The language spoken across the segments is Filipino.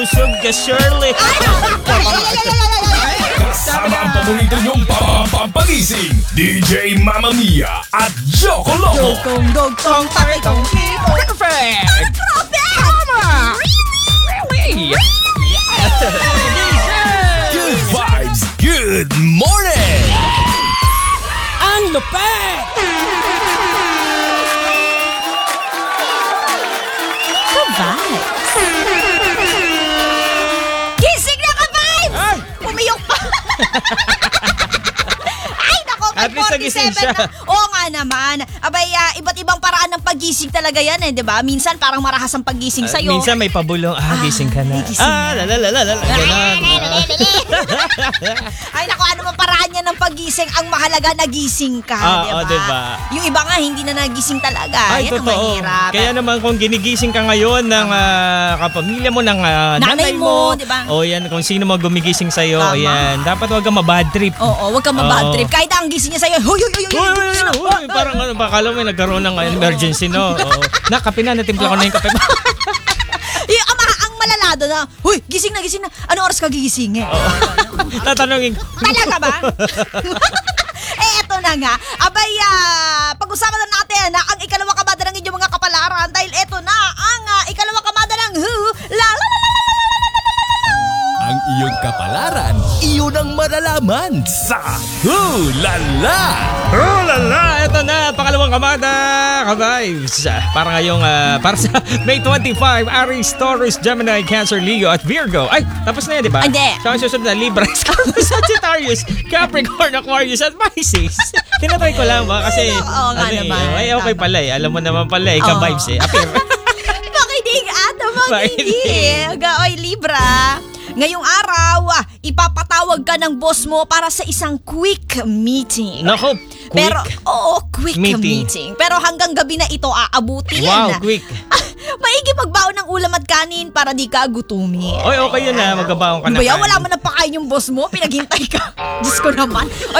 busog ka, Shirley. Kasama ang paborito niyong pampagising, DJ Mama Mia at Joko Loco. Dugtong, takitong, Perfect! Tama! Really? Good vibes, good morning! Ang lupet! Gising na ka, Vibes! Ay! Pumiyok pa! Ay, nako, At least nagising siya. na. Oo nga naman. Abay, iba't ibang paraan ng paggising talaga yan di ba? Minsan parang marahas ang paggising sa'yo. Minsan may pabulong, gising ka na. gising na. Lalalala. Ganon. Ay, nako, ano man paraan yan ng paggising? Ang mahalaga, nagising ka, Oo, di ba? diba? Yung iba nga, hindi na nagising talaga. Ay, Yan ang totoo. mahirap. Kaya naman kung ginigising ka ngayon ng kapamilya mo, ng nanay mo, mo, di ba? o yan, kung sino mo gumigising sa'yo, Tama. yan. Dapat wag kang mabad trip. Oo, wag kang mabad Oo. trip. Kahit ang gising niya sa'yo, huy, Parang bakala mo nagkaroon ng emergency, no? Oo. Kape na, natimpla ko na yung kape mo. ang malalado na, huy, gising na. Anong oras ka gigising Tatanungin ko. Talaga ba? Eto na nga. Abay, pag-usapan na natin ang ikalawang kamada ng inyong mga kapalaran dahil eto na ang ikalawang kamada ng Ang iyong kapalaran, iyon ang malalaman sa Hulala! Lala! Ito na, pangalawang kamada, ka-vibes. Para ngayong, para sa May 25, Aries, Taurus, Gemini, Cancer, Leo, at Virgo. Ay, tapos na yan, di ba? Hindi. Saka susunod na Libra, Sagittarius, Capricorn, Aquarius, at Pisces. Tinatry ko lang ba? Kasi, Oo nga naman. Ay, okay Tama. pala eh. Alam mo naman pala eh, Oo. ka-vibes eh. Appear. Makinig Makinig. Oy, Libra. Ngayong araw, ipapatawag ka ng boss mo para sa isang quick meeting. Nako, quick. Pero, quick meeting. meeting. Pero hanggang gabi na ito aabutin. Wow, quick. Maigi magbaon ng ulam at kanin para di ka gutumin. Oy, okay yun na. Magbabaon ka na. Baya, wala man napakain yung boss mo. Pinaghintay ka. Diyos ko naman. Oy,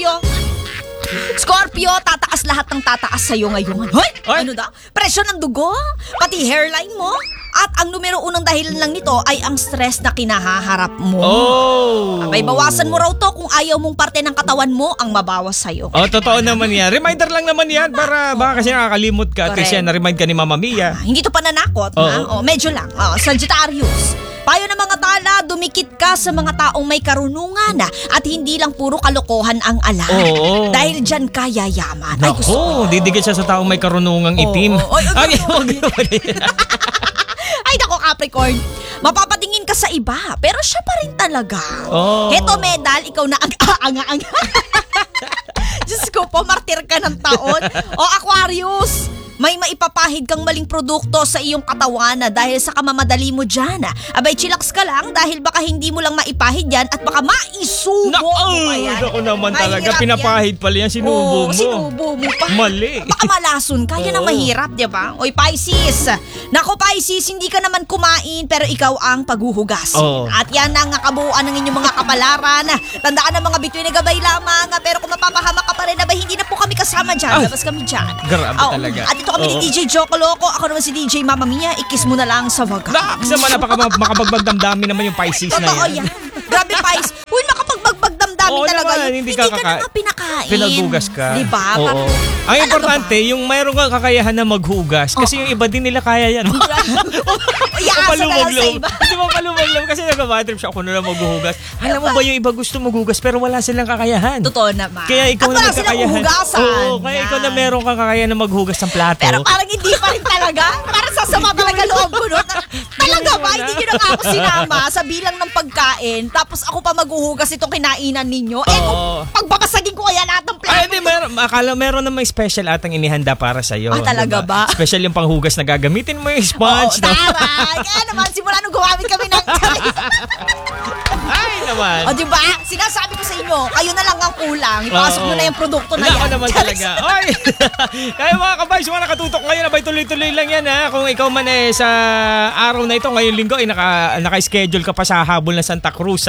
Scorpio, tataas lahat ng tataas sa'yo ngayon. Hoy! Ay! Ano daw? Presyo ng dugo? Pati hairline mo? At ang numero unang dahilan lang nito ay ang stress na kinahaharap mo. Oh! Abay, bawasan mo raw to kung ayaw mong parte ng katawan mo ang mabawas sa'yo. Oh, totoo naman yan. Reminder lang naman yan para baka kasi nakakalimot ka. At Correct. kasi na-remind ka ni Mama Mia. Hindi to pananakot, ha? Oo. Medyo lang. Sagittarius. Payo ng mga tala, dumikit ka sa mga taong may karunungan at hindi lang puro kalokohan ang alam. Oo. Dahil dyan ka yayaman. Ay, gusto ko. Naku, didikit siya sa taong may karunungang itim. Oo. Ay, Wag naman yan. Ay, nako, Capricorn. Mapapatingin ka sa iba, pero siya pa rin talaga. Oh. Heto, medal, ikaw na ang-anga-anga. Diyos ko po, martir ka ng taon. O, Aquarius, may maipapahid kang maling produkto sa iyong katawan dahil sa kamamadali mo dyan. Abay, chillax ka lang dahil baka hindi mo lang maipahid yan at baka maisubo mo pa yan. Naku naman talaga. Mahirap Pinapahid pala yan. Sinubo Oo, mo. sinubo mo pa. Mali. Baka malason ka. Yan ang Oo. mahirap, di ba? Oy, Pisces. Nako, Pisces, hindi ka naman kumain pero ikaw ang paghuhugasin. Oo. At yan ang kabuuan ng inyong mga kapalaran. Tandaan ng mga bituin na gabay lamang. Pero kung mapapahamak ka pa rin, abay, hindi na po kami kasama dyan. Ay. Labas kami dyan. Grabe Oo. talaga. At ito kami ni Oo. DJ Joko Loco. Ako naman si DJ Mama Mia. Ikis mo na lang sa wagas. Naks naman, makapagbagdamdami naman yung Pisces na Totoo yan. yan. Grabe, Pisces. Uy, makapagbagbag damdamin Oo talaga. naman, Yung hindi ka ka na nga pinakain. Pinaghugas ka. Diba? Oo. Ang importante, yung mayroon kang kakayahan na maghugas. Kasi yung iba din nila kaya yan. Iyaasa na lang sa iba. Hindi mo palumog-log kasi nag-bad trip siya. Ako na lang maghuhugas. Alam mo ba yung iba gusto maghugas pero wala silang kakayahan. Totoo naman. Kaya ikaw at na wala may silang kakayahan. hugasan. Oo, kaya ikaw na meron kang kakayahan na maghugas ng plato. Pero parang hindi pa rin talaga. Parang sasama talaga loob ko. No? Talaga ba? Hindi nyo na nga ako sinama sa bilang ng pagkain. Tapos ako pa maghuhugas itong kinainan ninyo. Eh kung Oo. pagbabasagin ko kaya lahat ng plato. Ay, hindi, akala meron na may special atang inihanda para sa'yo. Ah, talaga ba? Special yung panghugas na gagamitin mo yung sponge. Oo, tama. Kaya naman, simula nung gumamit kami ng Ay, naman naman. O diba? Sinasabi ko sa inyo, kayo na lang ang kulang. Ipasok nyo na yung produkto na yan. Ako naman talaga. Oy! Kaya mga kabays, mga nakatutok ngayon, abay tuloy-tuloy lang yan ha. Kung ikaw man sa araw na ito, ngayong linggo, ay naka-schedule ka pa sa habol na Santa Cruz.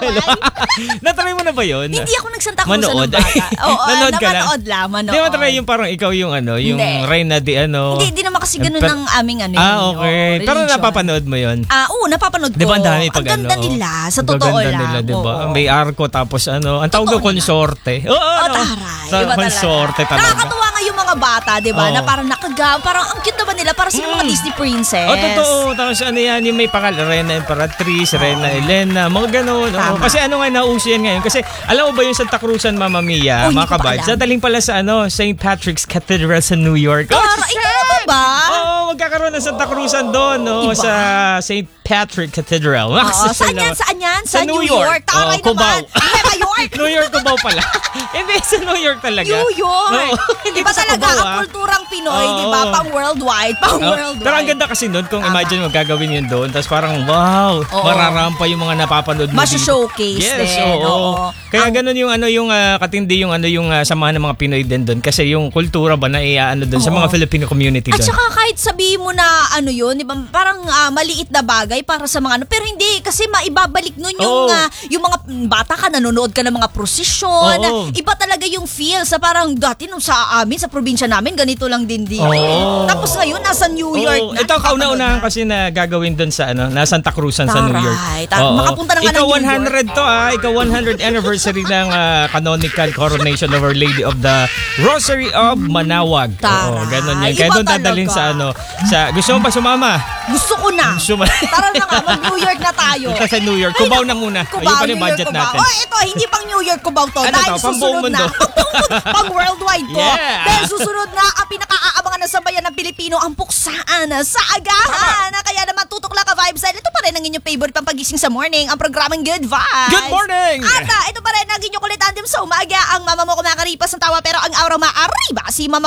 Natry mo na ba yun? Hindi ako nagsanta Cruz Manood. ng bata. Oo, Nanood ka lang? Manood lang, manood. Di ba try yung parang ikaw yung yung Hindi. Reyna di Hindi naman kasi ganun ang aming okay. Pero religion. napapanood mo yun? Oo, napapanood ko. Di ba ang dami pag Ang ganda nila, sa totoo lang. Nila, di ba? Oo. May arko tapos ang tawag ko Totoo konsorte. Oo, taray. Sa Iba konsorte talaga. Nakakatuwa nga yung mga bata, di ba? Oo. Na parang parang ang cute naman nila. Para sila mga Disney princess. Totoo. Tapos yan, yung may pangalan, Reyna Emperatriz, Reyna Elena, mga ganun. Oo. Kasi nga nauso yan ngayon. Kasi alam mo ba yung Santa Cruzan, Mama Mia, Hindi mga ko pa kabads, alam. dadaling pala sa St. Patrick's Cathedral sa New York. Ikaw ba? Oo, magkakaroon ng Santa Cruzan doon, Iba. sa St. Patrick Cathedral. Oo, saan yan? Saan yan? Sa New York. Taray Cubao. naman. Nueva York. New York, Cubao pala. Hindi, sa New York talaga. New York. Oo, hindi Iba sa talaga Cubao, ang kulturang Pinoy, Oo. di ba? Pang worldwide. Pang worldwide. Pero ang ganda kasi nun, kung Tama. imagine mo gagawin yun doon, tapos parang wow, Oo. mararampa yung mga napapanood mo. Masu-showcase Yes, din. oo. Kaya ganun yung katindi yung samahan ng mga Pinoy din doon kasi yung kultura ba na doon sa Oo. mga Filipino community At doon. saka kahit sabihin mo na yun, di ba, parang maliit na bagay para sa mga pero hindi kasi maibabalik nun yung Oo. yung mga bata ka, nanonood ka ng mga prosesyon. Oo. Iba talaga yung feel sa parang dati nung sa amin, sa probinsya namin, ganito lang din dito. Oo. Tapos ngayon, nasa New York Oo, na. ito kauna-unahan kasi na gagawin doon sa na Santa Cruzan sa New York. Oo. Makapunta na nga ng Ikaw New York. 100 to ikaw 100 anniversary ng canonical coronation of Our Lady of the Rosary of Manawag. Taray. Ganun yan. Kaya Iba doon dadalhin talaga. sa gusto mo ba sumama? Gusto ko na. Tara na nga, mag-New York na tayo. Sa New York. Cubao na muna. Ayun pa yung New budget York, Cubao. natin. Oh, ito, hindi pang New York Cubao to. Ano dahil to? Pang buong susunod mundo. na. Pang worldwide to. Yeah. Dahil susunod na ang pinaka-aabangan na sambayan ng Pilipino ang puksaan sa agahan. Kaya naman tutok lang ka vibes. Ito pa rin ang inyong favorite pampagising sa morning, ang programang Good Vibes. Good morning! At ito pa rin ang inyong kulit andim sa umaga. Ang mama mo kumakaripas ng tawa pero ang aura maariba. Si Mama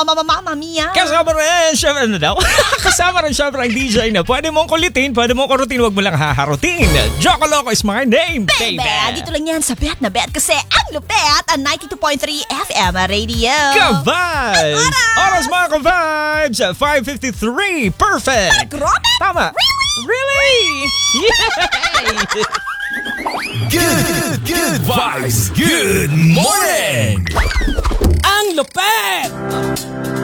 Mia. Kasama rin, syempre, Kasama rin syempre ang DJ na pwede mong kulitin, pwede mong kurutin, wag mo lang haharutin. Joko Loco is my name, baby. Dito lang yan sa Bet na Bet kasi ang lupet ang 92.3 FM Radio. Ka-vibes! Oras mga ka-vibes! 5:53. Perfect! Grabe! Tama! Really? Yay! Good vibes. Good morning. Ang lupet!